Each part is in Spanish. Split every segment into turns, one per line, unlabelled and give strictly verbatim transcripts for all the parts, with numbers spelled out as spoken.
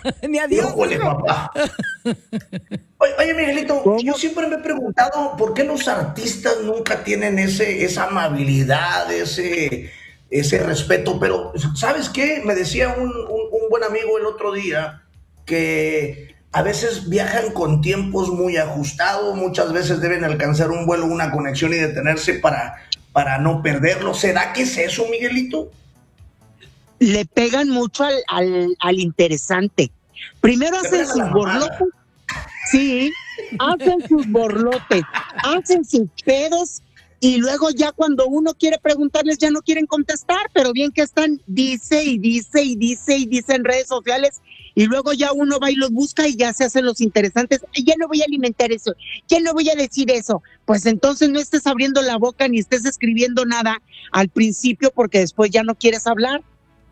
Ni adiós,
Híjole,
dijo.
papá. Oye, oye, Miguelito,
¿Cómo?
yo siempre me he preguntado por qué los artistas nunca tienen ese, esa amabilidad, ese, ese respeto, pero ¿sabes qué? Me decía un, un- un buen amigo el otro día que a veces viajan con tiempos muy ajustados, muchas veces deben alcanzar un vuelo, una conexión y detenerse para, para no perderlo. ¿Será que es eso, Miguelito?
Le pegan mucho al, al, al interesante. Primero
Le
hacen
pegan a la
sus
mamada.
borlotes, sí, hacen sus borlotes, hacen sus pedos y luego ya cuando uno quiere preguntarles ya no quieren contestar, pero bien que están, dice y dice y dice y dice en redes sociales y luego ya uno va y los busca y ya se hacen los interesantes. Ya no voy a alimentar eso, ya no voy a decir eso. Pues entonces no estés abriendo la boca ni estés escribiendo nada al principio porque después ya no quieres hablar.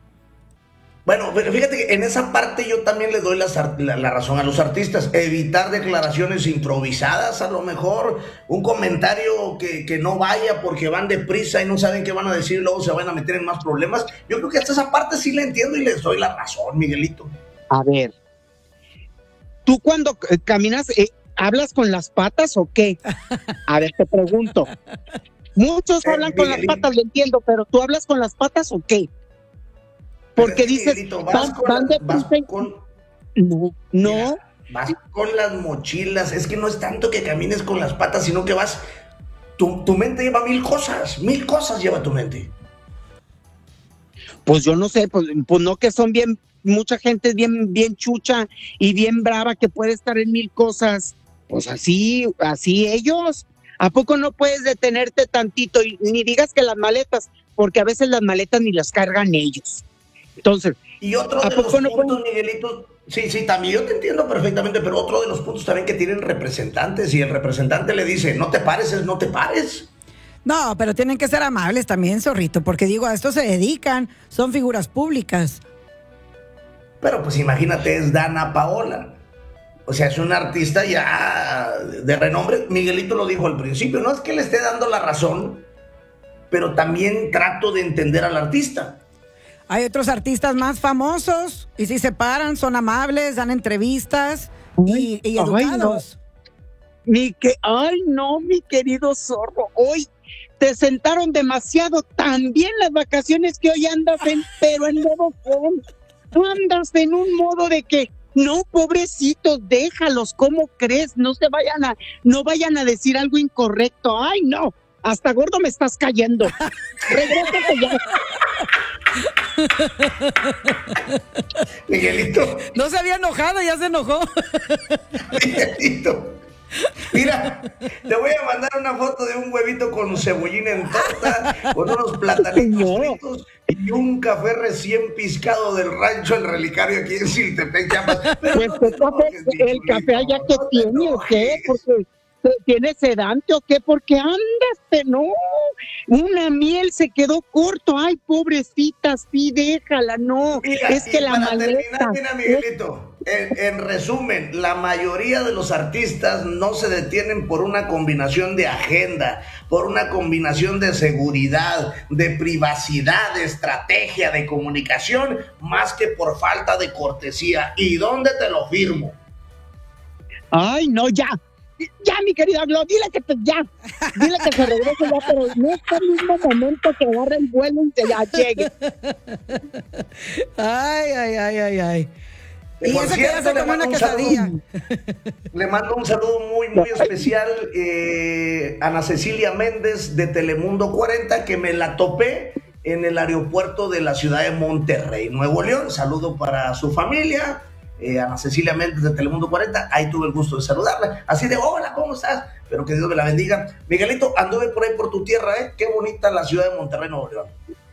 Bueno, pero fíjate que en esa parte yo también le doy las ar- la, la razón a los artistas. Evitar declaraciones improvisadas, a lo mejor, un comentario que, que no vaya porque van deprisa y no saben qué van a decir, luego se van a meter en más problemas. Yo creo que hasta esa parte sí la entiendo y les doy la razón, Miguelito.
A ver, tú cuando eh, caminas, eh, ¿hablas con las patas o qué? A ver, te pregunto. Muchos
Eh,
hablan con las
Miguelito,
patas, lo entiendo, pero ¿tú hablas con las patas o qué?
pero es
Porque
que
dices,
Miguelito, vas
van,
con,
van
la- vas
deprisa
con,
y no, no.
mira, vas con las mochilas. Es que no es tanto que camines con las patas, sino que vas, tu, tu mente lleva mil cosas, mil cosas lleva tu mente.
Pues yo no sé, pues, pues no que son bien, mucha gente es bien, bien chucha y bien brava que puede estar en mil cosas. Pues así, así ellos. ¿A poco no puedes detenerte tantito y ni digas que las maletas, porque a veces las maletas ni las cargan ellos? Entonces,
Y otro
¿a
de los
poco no
puntos,
pueden?
Miguelito, sí, sí, también yo te entiendo perfectamente, pero otro de los puntos también que tienen representantes y el representante le dice, no te pares, es no te pares.
No, pero tienen que ser amables también, zorrito, porque digo, a esto se dedican, son figuras públicas.
Pero pues imagínate, es Dana Paola. O sea, es una artista ya de renombre. Miguelito lo dijo al principio, no es que le esté dando la razón, pero también trato de entender al artista.
Hay otros artistas más famosos y si se paran, son amables, dan entrevistas y,
Ay,
y
ay, no.
educados.
Mi que, ay, no, mi querido zorro, hoy te sentaron demasiado tan bien las vacaciones que hoy andas en, pero en modo con, tú andas en un modo de que, no, pobrecitos, déjalos, ¿cómo crees? No se vayan a, no vayan a decir algo incorrecto, ay, no, hasta gordo me estás cayendo, regrésate ya.
Miguelito,
No se había enojado, ya se enojó.
Miguelito. Mira, te voy a mandar una foto de un huevito con cebollín en torta, con unos platanitos
No,
fritos y un café recién piscado del rancho El Relicario aquí en Siltepec, Chiapas. Pero
pues
no
qué
te
café,
enojes, mi
el café
chulito,
allá que
no te
tiene o qué,
enojes.
porque ¿te- tiene sedante o qué, porque andas, te- no, una miel se quedó corto, ay, pobrecita, sí, déjala, no,
Mira,
es que
y
la
para terminar,
maleta,
mira,
es,
Miguelito, en, en resumen, la mayoría de los artistas no se detienen por una combinación de agenda, por una combinación de seguridad, de privacidad, de estrategia, de comunicación, más que por falta de cortesía. ¿Y dónde te lo firmo?
ay, no, ya, ya, mi querida Glo, dile que te, ya, dile que se regrese ya, pero en este mismo momento que agarre el vuelo y se ya llegue.
Ay, ay, ay, ay, ay.
Eh,
Y
Por
eso que ya
cierto,
se
le
comió
mando
una
un saludo.
quesadilla.
Le mando un saludo muy, muy especial eh, a Ana Cecilia Méndez de Telemundo cuarenta, que me la topé en el aeropuerto de la ciudad de Monterrey, Nuevo León. Saludo para su familia, eh, Ana Cecilia Méndez de Telemundo cuarenta. Ahí tuve el gusto de saludarla. Así de, hola, ¿cómo estás? Pero que Dios me la bendiga. Miguelito, anduve por ahí por tu tierra, ¿eh? Qué bonita la ciudad de Monterrey, Nuevo León.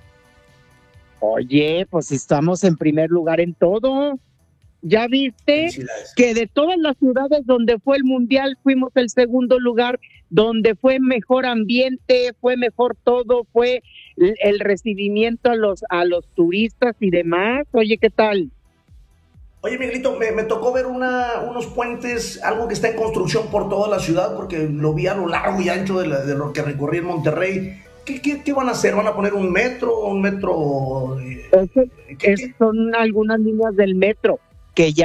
Oye, pues estamos en primer lugar en todo. ¿Ya viste
Felicidades.
que de todas las ciudades donde fue el mundial fuimos el segundo lugar, donde fue mejor ambiente, fue mejor todo, fue el, el recibimiento a los a los turistas y demás? Oye, ¿qué tal?
Oye, Miguelito, me, me tocó ver una, unos puentes, algo que está en construcción por toda la ciudad, porque lo vi a lo largo y ancho de, la- de lo que recorrí en Monterrey. ¿Qué, qué, qué van a hacer? ¿Van a poner un metro? ¿Un metro? eh,
Eso-
¿qué,
es-
qué?
son algunas líneas del metro que ya